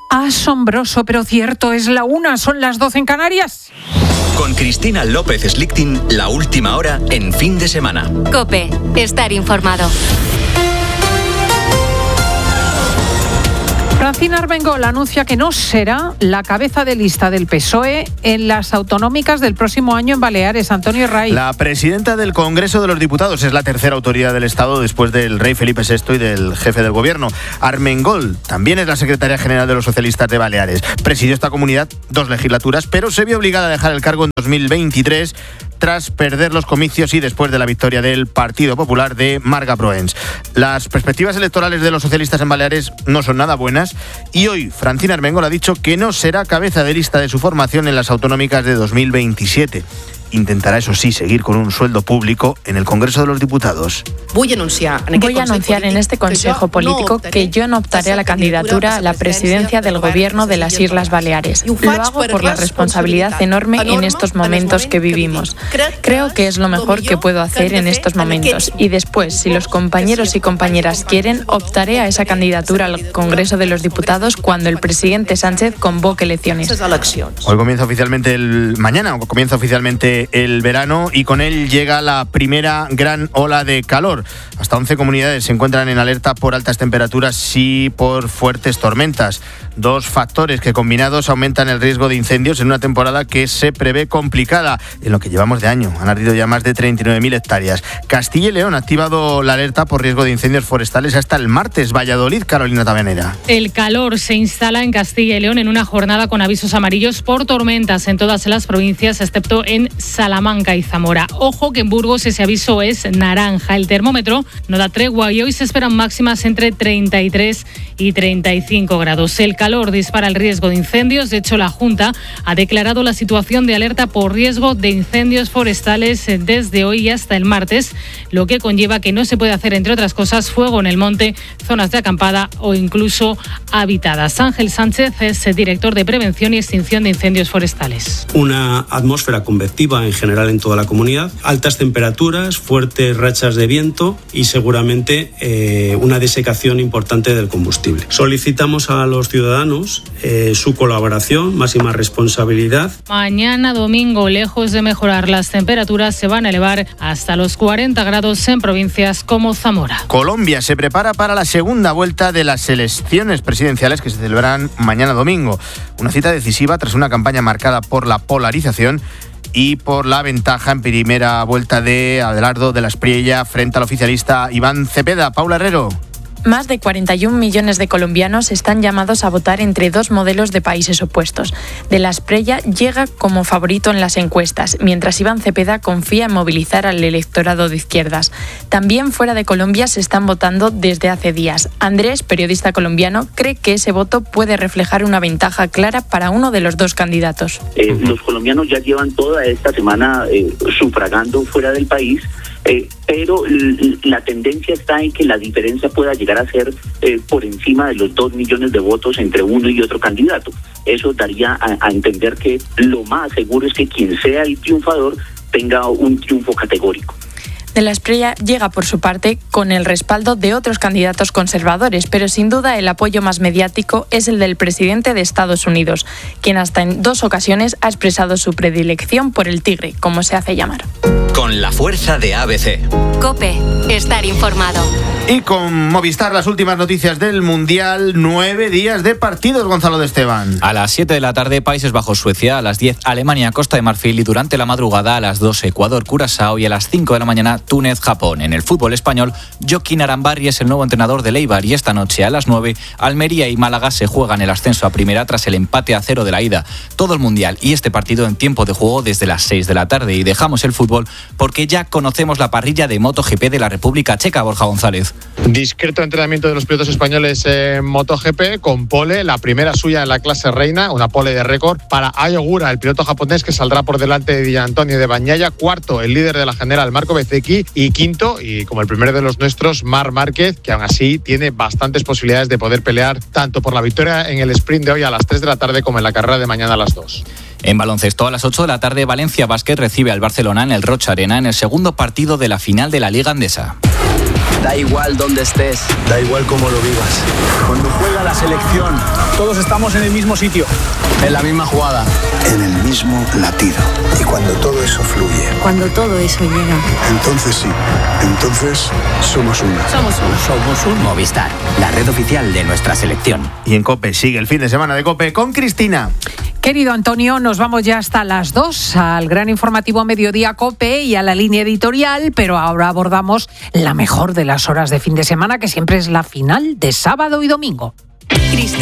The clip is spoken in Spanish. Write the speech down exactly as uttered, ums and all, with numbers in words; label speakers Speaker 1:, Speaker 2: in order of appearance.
Speaker 1: Asombroso, pero cierto, es la una, son las doce en Canarias.
Speaker 2: Con Cristina López Slichting, la última hora en fin de semana.
Speaker 3: COPE, estar informado.
Speaker 1: Francina Armengol anuncia que no será la cabeza de lista del P S O E en las autonómicas del próximo año en Baleares. Antonio Ray.
Speaker 4: La presidenta del Congreso de los Diputados es la tercera autoridad del Estado después del rey Felipe sexto y del jefe del gobierno. Armengol también es la secretaria general de los socialistas de Baleares. Presidió esta comunidad dos legislaturas, pero se vio obligada a dejar el cargo en dos mil veintitrés tras perder los comicios y después de la victoria del Partido Popular de Marga Proens. Las perspectivas electorales de los socialistas en Baleares no son nada buenas y hoy Francina Armengol ha dicho que no será cabeza de lista de su formación en las autonómicas de dos mil veintisiete. Intentará, eso sí, seguir con un sueldo público en el Congreso de los Diputados.
Speaker 5: Voy a anunciar en,
Speaker 6: Voy a anunciar en este Consejo Político que yo no optaré a la candidatura a la presidencia del Gobierno de las Islas Baleares. Lo hago por la responsabilidad enorme en estos momentos que vivimos. Creo que es lo mejor que puedo hacer en estos momentos. Y después, si los compañeros y compañeras quieren, optaré a esa candidatura al Congreso de los Diputados cuando el presidente Sánchez convoque elecciones.
Speaker 4: Hoy comienza oficialmente el... Mañana comienza oficialmente el verano y con él llega la primera gran ola de calor. Hasta once comunidades se encuentran en alerta por altas temperaturas y por fuertes tormentas. Dos factores que combinados aumentan el riesgo de incendios en una temporada que se prevé complicada. En lo que llevamos de año han ardido ya más de treinta y nueve mil hectáreas. Castilla y León ha activado la alerta por riesgo de incendios forestales hasta el martes. Valladolid, Carolina Tabanera.
Speaker 7: El calor se instala en Castilla y León en una jornada con avisos amarillos por tormentas en todas las provincias, excepto en Salamanca y Zamora. Ojo que en Burgos ese aviso es naranja. El termómetro no da tregua y hoy se esperan máximas entre treinta y tres y treinta y cinco grados. El calor dispara el riesgo de incendios. De hecho, la Junta ha declarado la situación de alerta por riesgo de incendios forestales desde hoy hasta el martes, lo que conlleva que no se puede hacer, entre otras cosas, fuego en el monte, zonas de acampada o incluso habitadas. Ángel Sánchez es director de Prevención y Extinción de Incendios Forestales.
Speaker 8: Una atmósfera convectiva en general en toda la comunidad, altas temperaturas, fuertes rachas de viento y seguramente eh, una desecación importante del combustible. Solicitamos a los ciudadanos eh, su colaboración, máxima responsabilidad.
Speaker 7: Mañana domingo, lejos de mejorar las temperaturas, se van a elevar hasta los cuarenta grados en provincias como Zamora.
Speaker 4: Colombia se prepara para la segunda vuelta de las elecciones presidenciales que se celebrarán mañana domingo. Una cita decisiva tras una campaña marcada por la polarización y por la ventaja en primera vuelta de Abelardo de la Espriella frente al oficialista Iván Cepeda. Paula Herrero.
Speaker 6: Más de cuarenta y un millones de colombianos están llamados a votar entre dos modelos de países opuestos. De la Espriella llega como favorito en las encuestas, mientras Iván Cepeda confía en movilizar al electorado de izquierdas. También fuera de Colombia se están votando desde hace días. Andrés, periodista colombiano, cree que ese voto puede reflejar una ventaja clara para uno de los dos candidatos.
Speaker 9: Eh, los colombianos ya llevan toda esta semana eh, sufragando fuera del país. Eh, pero l- la tendencia está en que la diferencia pueda llegar a ser eh, por encima de los dos millones de votos entre uno y otro candidato. Eso daría a, a entender que lo más seguro es que quien sea el triunfador tenga un triunfo categórico.
Speaker 6: De la Espriella llega por su parte con el respaldo de otros candidatos conservadores, pero sin duda el apoyo más mediático es el del presidente de Estados Unidos, quien hasta en dos ocasiones ha expresado su predilección por el tigre, como se hace llamar.
Speaker 2: Con la fuerza de A B C.
Speaker 3: COPE, estar informado.
Speaker 4: Y con Movistar, las últimas noticias del Mundial, nueve días de partidos, Gonzalo de Esteban.
Speaker 10: A las siete de la tarde, Países Bajos, Suecia, a las diez, Alemania, Costa de Marfil y durante la madrugada a las dos, Ecuador, Curazao y a las cinco de la mañana, Túnez, Japón. En el fútbol español, Joaquín Arambarri es el nuevo entrenador del Eibar y esta noche a las nueve, Almería y Málaga se juegan el ascenso a primera tras el empate a cero de la ida. Todo el Mundial y este partido en tiempo de juego desde las seis de la tarde y dejamos el fútbol porque ya conocemos la parrilla de MotoGP de la República Checa, Borja González.
Speaker 11: Discreto entrenamiento de los pilotos españoles en MotoGP con pole, la primera suya en la clase reina, una pole de récord para Ai Ogura, el piloto japonés que saldrá por delante de Di Antonio de Bagnaia, cuarto el líder de la general Marco Bezzecchi y quinto, y como el primero de los nuestros, Marc Márquez, que aún así tiene bastantes posibilidades de poder pelear tanto por la victoria en el sprint de hoy a las tres de la tarde como en la carrera de mañana a las dos.
Speaker 10: En baloncesto, a las ocho de la tarde, Valencia Basket recibe al Barcelona en el Rocha Arena en el segundo partido de la final de la Liga Endesa.
Speaker 12: Da igual dónde estés, da igual cómo lo vivas. Cuando juega la
Speaker 5: selección. Todos estamos en el mismo sitio, en la misma jugada,
Speaker 12: en el mismo latido. Y cuando todo eso fluye,
Speaker 13: cuando todo eso llega,
Speaker 12: entonces sí, entonces somos uno.
Speaker 13: Somos uno.
Speaker 14: Somos un Movistar, la red oficial de nuestra selección.
Speaker 4: Y en COPE sigue el fin de semana de COPE con Cristina.
Speaker 1: Querido Antonio, nos vamos ya hasta las dos al gran informativo Mediodía COPE y a la línea editorial, pero ahora abordamos la mejor de las horas de fin de semana, que siempre es la final de sábado y domingo.